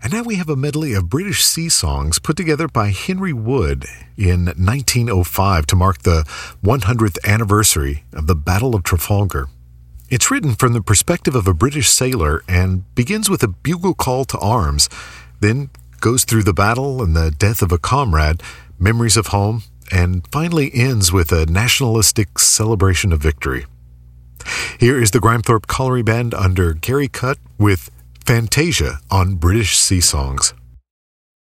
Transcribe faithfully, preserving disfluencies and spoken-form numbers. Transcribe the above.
And now we have a medley of British sea songs put together by Henry Wood in nineteen oh five to mark the one hundredth anniversary of the Battle of Trafalgar. It's written from the perspective of a British sailor and begins with a bugle call to arms, then goes through the battle and the death of a comrade, memories of home, and finally ends with a nationalistic celebration of victory. Here is the Grimethorpe Colliery Band under Gary Cutt with Fantasia on British Sea Songs.